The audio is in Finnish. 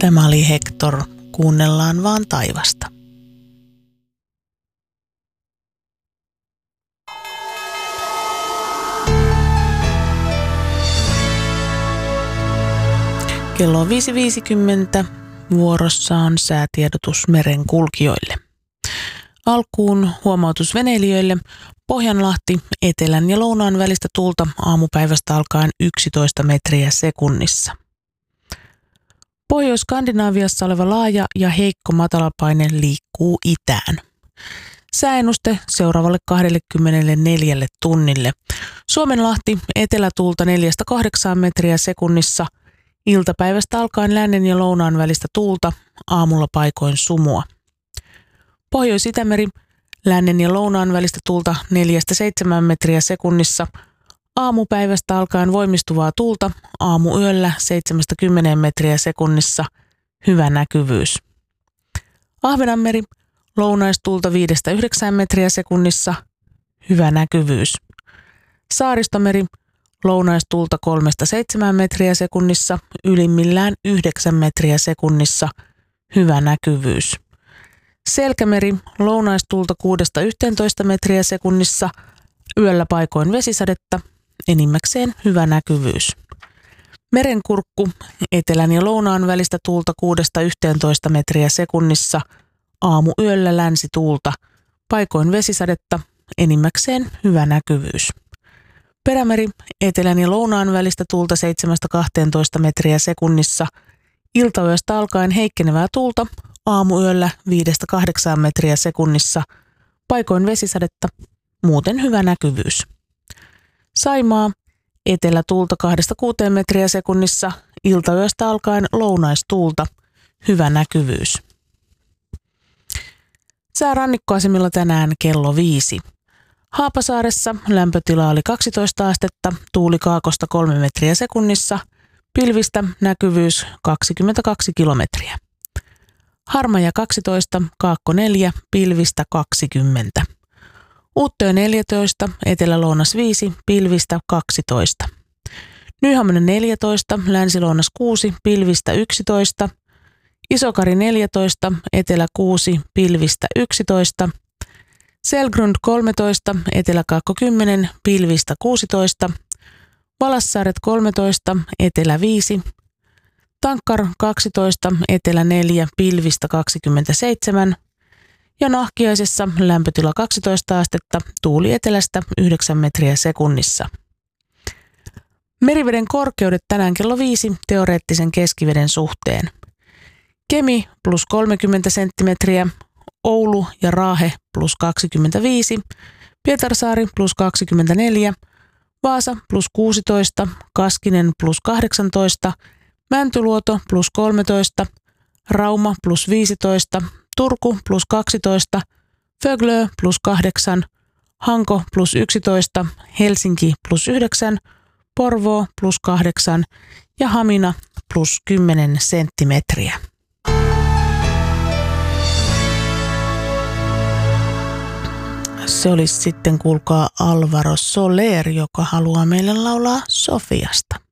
Tämä oli Hector, kuunnellaan vaan taivasta. Kello on 5.50. Vuorossa on säätiedotus merenkulkijoille. Alkuun huomautus veneilijöille. Pohjanlahti, etelän ja lounaan välistä tuulta aamupäivästä alkaen 11 metriä sekunnissa. Pohjois-Skandinaaviassa oleva laaja ja heikko matalapaine liikkuu itään. Sääennuste seuraavalle 24 tunnille. Suomenlahti, etelätuulta 4-8 metriä sekunnissa. Iltapäivästä alkaen lännen ja lounaan välistä tuulta, aamulla paikoin sumua. Pohjois-Itämeri, lännen ja lounaan välistä tuulta 4-7 metriä sekunnissa. Aamupäivästä alkaen voimistuvaa tuulta, aamuyöllä 7-10 metriä sekunnissa, hyvä näkyvyys. Ahvenanmeri, lounaistuulta 5-9 metriä sekunnissa, hyvä näkyvyys. Saaristomeri, lounaistuulta 3-7 metriä sekunnissa, ylimmillään 9 metriä sekunnissa, hyvä näkyvyys. Selkämeri, lounaistuulta 6-11 metriä sekunnissa, yöllä paikoin vesisadetta, enimmäkseen hyvä näkyvyys. Merenkurkku, etelän ja lounaan välistä tuulta 6-11 metriä sekunnissa, aamuyöllä länsituulta, paikoin vesisadetta, enimmäkseen hyvä näkyvyys. Perämeri, etelän ja lounaan välistä tuulta 7-12 metriä sekunnissa, iltayöstä alkaen heikkenevää tuulta, aamuyöllä 5-8 metriä sekunnissa, paikoin vesisadetta, muuten hyvä näkyvyys. Saimaa, etelätuulta 2-6 metriä sekunnissa, iltayöstä alkaen lounaistuulta, hyvä näkyvyys. Sää rannikkoasemilla tänään kello 5. Haapasaaressa lämpötila oli 12 astetta, tuuli kaakosta 3 metriä sekunnissa, pilvistä näkyvyys 22 kilometriä. Harmaja 12, kaakko 4, pilvistä 20. Uuttöö 14, etelä-lounas 5, pilvistä 12. Nyhaminen 14, länsi-lounas 6, pilvistä 11. Isokari 14, etelä 6, pilvistä 11. Selgrund 13, etelä-kaakko 10, pilvistä 16. Valassaaret 13, etelä 5. Tankkar 12, etelä 4, pilvistä 27. Ja Nahkiaisessa lämpötila 12 astetta, tuuli etelästä 9 metriä sekunnissa. Meriveden korkeudet tänään kello 5 teoreettisen keskiveden suhteen. Kemi plus 30 senttimetriä, Oulu ja Raahe plus 25, Pietarsaari plus 24, Vaasa plus 16, Kaskinen plus 18, Mäntyluoto plus 13, Rauma plus 15, Turku plus 12, Föglö plus 8, Hanko plus 11, Helsinki plus 9, Porvoo plus 8 ja Hamina plus 10 senttimetriä. Se olisi sitten, kuulkaa, Alvaro Soler, joka haluaa meille laulaa Sofiasta.